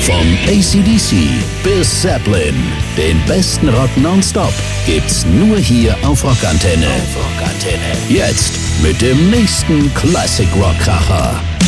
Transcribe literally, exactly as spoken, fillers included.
Vom A C D C bis Zeppelin, den besten Rock nonstop gibt's nur hier auf Rockantenne. Auf Rockantenne. Jetzt mit dem nächsten Classic Rock Kracher.